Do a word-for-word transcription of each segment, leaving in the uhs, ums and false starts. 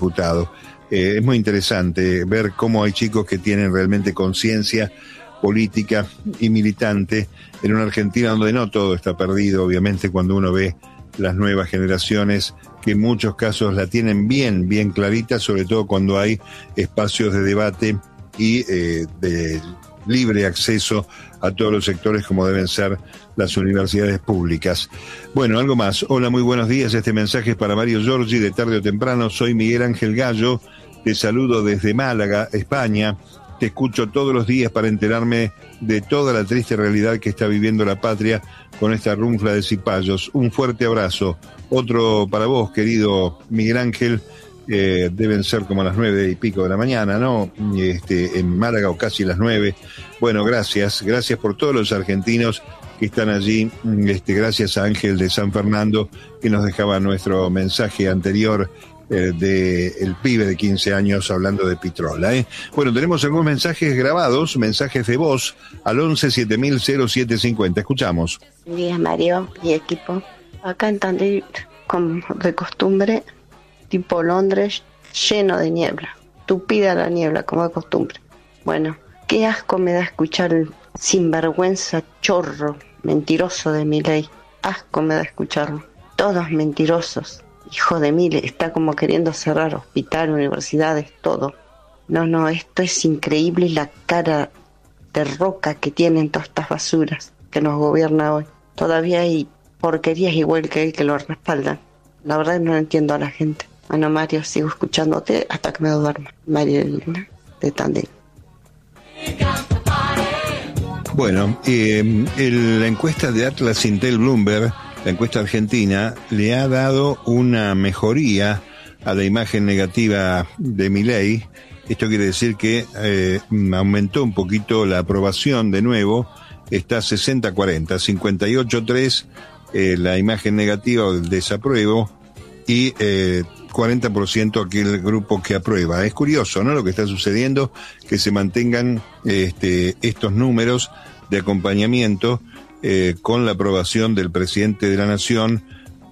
diputado. Eh, es muy interesante ver cómo hay chicos que tienen realmente conciencia política y militante en una Argentina donde no todo está perdido, obviamente, cuando uno ve las nuevas generaciones que en muchos casos la tienen bien, bien clarita, sobre todo cuando hay espacios de debate y eh, de libre acceso a todos los sectores como deben ser las universidades públicas. Bueno, algo más. Hola, muy buenos días. Este mensaje es para Mario Giorgi de Tarde o Temprano. Soy Miguel Ángel Gallo. Te saludo desde Málaga, España. Te escucho todos los días para enterarme de toda la triste realidad que está viviendo la patria con esta runfla de cipayos. Un fuerte abrazo. Otro para vos, querido Miguel Ángel. Eh, deben ser como las nueve y pico de la mañana, ¿no? Este, en Málaga, o casi las nueve. Bueno, gracias. Gracias por todos los argentinos que están allí. Este, gracias a Ángel de San Fernando, que nos dejaba nuestro mensaje anterior eh, de el pibe de quince años hablando de Pitrola, ¿eh? Bueno, tenemos algunos mensajes grabados, mensajes de voz al once siete mil cero siete cincuenta. Escuchamos. Buen día, Mario y equipo. Acá en Tandil, como de costumbre, tipo Londres, lleno de niebla, tupida la niebla, como de costumbre. Bueno, qué asco me da escuchar el sinvergüenza chorro, mentiroso de Milei. Asco me da escucharlo. Todos mentirosos. Hijo de mil, está como queriendo cerrar hospital, universidades, todo. No, no, esto es increíble, la cara de roca que tienen todas estas basuras que nos gobierna hoy. Todavía hay porquerías igual que él que lo respaldan. La verdad no entiendo a la gente. Bueno, Mario, sigo escuchándote hasta que me duerma. Mario de Tandil. Bueno, eh, el, la encuesta de Atlas Intel Bloomberg, la encuesta argentina, le ha dado una mejoría a la imagen negativa de Milei. Esto quiere decir que eh, aumentó un poquito la aprobación de nuevo. Está sesenta cuarenta, cincuenta y ocho tres eh, la imagen negativa o el desapruebo, y eh, cuarenta por ciento aquel grupo que aprueba. Es curioso, ¿no?, lo que está sucediendo, que se mantengan este, estos números de acompañamiento eh, con la aprobación del presidente de la Nación,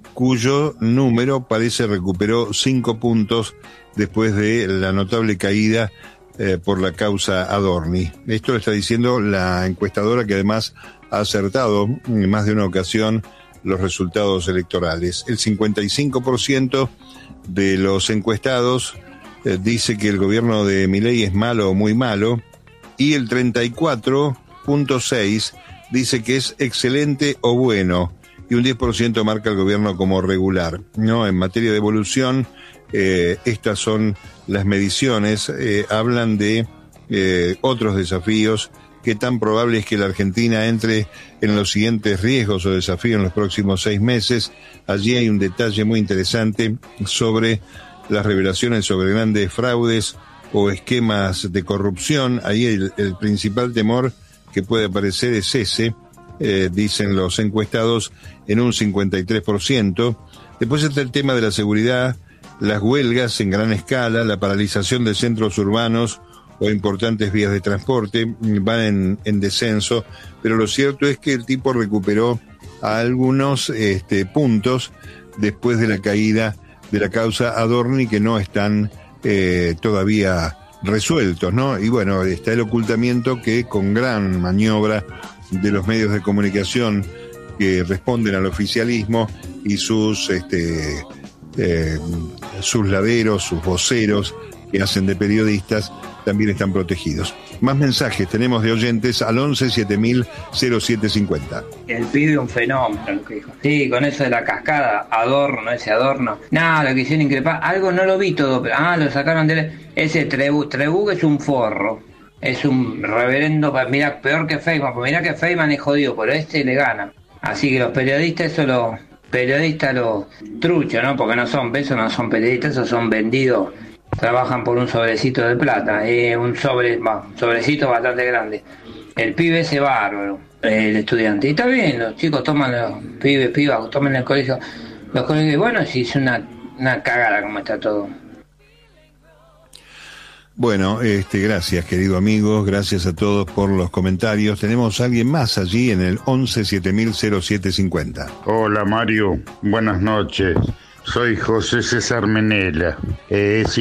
cuyo número parece recuperó cinco puntos después de la notable caída eh, por la causa Adorni. Esto lo está diciendo la encuestadora, que además ha acertado en más de una ocasión los resultados electorales. El cincuenta y cinco por ciento de los encuestados eh, dice que el gobierno de Milei es malo o muy malo, y el treinta y cuatro punto seis dice que es excelente o bueno, y un diez por ciento marca el gobierno como regular. No, en materia de evolución, eh, estas son las mediciones, eh, hablan de eh, otros desafíos. ¿Qué tan probable es que la Argentina entre en los siguientes riesgos o desafíos en los próximos seis meses? Allí hay un detalle muy interesante sobre las revelaciones sobre grandes fraudes o esquemas de corrupción. Ahí el, el principal temor que puede aparecer es ese, eh, dicen los encuestados, en un cincuenta y tres por ciento. Después está el tema de la seguridad, las huelgas en gran escala, la paralización de centros urbanos o importantes vías de transporte van en, en descenso, pero lo cierto es que el tipo recuperó a algunos este, puntos después de la caída de la causa Adorni, que no están eh, todavía resueltos, ¿no? Y bueno, está el ocultamiento que, con gran maniobra de los medios de comunicación que responden al oficialismo y sus este, eh, sus laderos, sus voceros que hacen de periodistas, también están protegidos. Más mensajes tenemos de oyentes al once siete mil cero siete cincuenta. El pibe un fenómeno, lo que dijo. Sí, con eso de la cascada, adorno, ese adorno. Nada, lo quisieron increpar. Algo no lo vi todo, pero ah, lo sacaron de... Ese Trebug, Trebug es un forro. Es un reverendo... Mira, peor que Feynman, porque mira que Feynman es jodido, pero este le gana. Así que los periodistas, eso lo... Periodistas los truchos, ¿no? Porque no son, esos no son periodistas, esos son vendidos. Trabajan por un sobrecito de plata, eh, un sobre, bah, un sobrecito bastante grande. El pibe ese bárbaro, el estudiante. Y está bien, los chicos toman, los pibes, pibas, toman el colegio, los colegios, bueno, si es una, una cagada como está todo. Bueno, este, gracias, querido amigo, gracias a todos por los comentarios. Tenemos a alguien más allí en el once siete mil cero siete cincuenta. Hola Mario, buenas noches. Soy José César Menela. Eh,